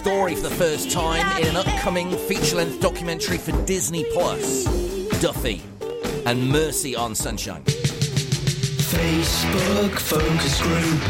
story for the first time in an upcoming feature-length documentary for Disney Plus. Duffy and Mercy on Sunshine. Facebook focus group.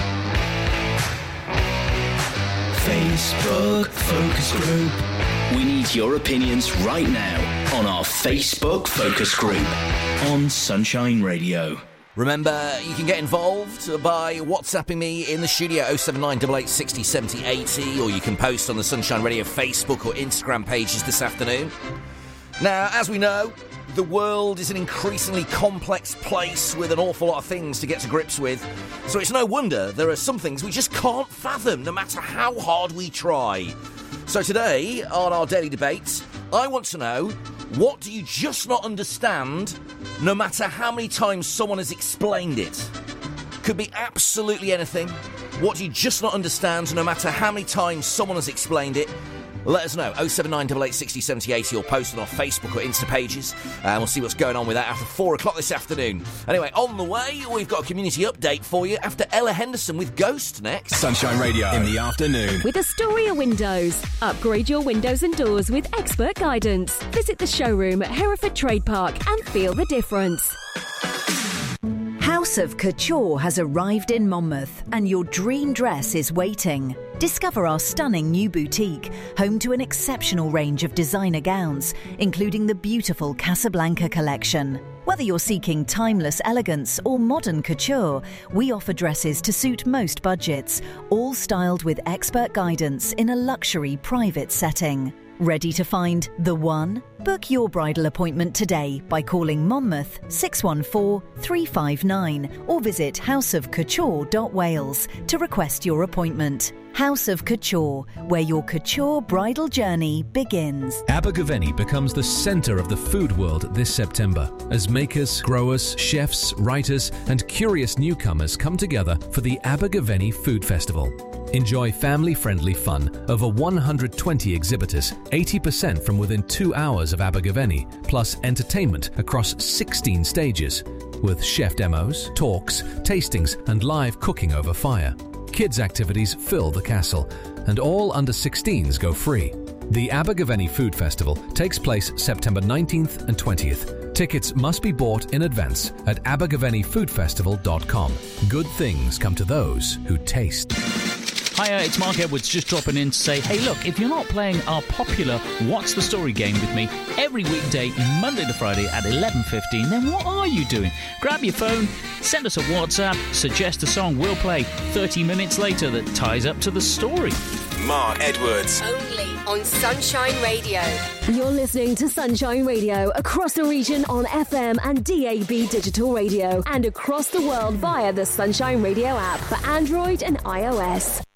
Facebook focus group. We need your opinions right now on our Facebook focus group on Sunshine Radio. Remember, you can get involved by WhatsApping me in the studio 079 8860 70 80, or you can post on the Sunshine Radio Facebook or Instagram pages this afternoon. Now, as we know, the world is an increasingly complex place with an awful lot of things to get to grips with. So it's no wonder there are some things we just can't fathom, no matter how hard we try. So today, on our daily debates, I want to know, what do you just not understand, no matter how many times someone has explained it? Could be absolutely anything. What do you just not understand, no matter how many times someone has explained it? Let us know, 079 8860 70 80, or post on our Facebook or Insta pages, and we'll see what's going on with that after 4 o'clock this afternoon. Anyway, on the way, we've got a community update for you after Ella Henderson with Ghost next. Sunshine Radio in the afternoon. With Astoria Windows. Upgrade your windows and doors with expert guidance. Visit the showroom at Hereford Trade Park and feel the difference. House of Couture has arrived in Monmouth and your dream dress is waiting. Discover our stunning new boutique, home to an exceptional range of designer gowns, including the beautiful Casablanca collection. Whether you're seeking timeless elegance or modern couture, we offer dresses to suit most budgets, all styled with expert guidance in a luxury private setting. Ready to find the one? Book your bridal appointment today by calling Monmouth 614 359 or visit houseofcouture.wales to request your appointment. House of Couture, where your couture bridal journey begins. Abergavenny becomes the centre of the food world this September as makers, growers, chefs, writers and curious newcomers come together for the Abergavenny Food Festival. Enjoy family-friendly fun, over 120 exhibitors, 80% from within 2 hours of Abergavenny, plus entertainment across 16 stages, with chef demos, talks, tastings and live cooking over fire. Kids' activities fill the castle, and all under 16s go free. The Abergavenny Food Festival takes place September 19th and 20th. Tickets must be bought in advance at abergavennyfoodfestival.com. Good things come to those who taste. Hiya, it's Mark Edwards just dropping in to say, hey look, if you're not playing our popular What's the Story game with me every weekday, Monday to Friday at 11:15, then what are you doing? Grab your phone, send us a WhatsApp, suggest a song we'll play 30 minutes later that ties up to the story. Mark Edwards. Only on Sunshine Radio. You're listening to Sunshine Radio across the region on FM and DAB digital radio and across the world via the Sunshine Radio app for Android and iOS.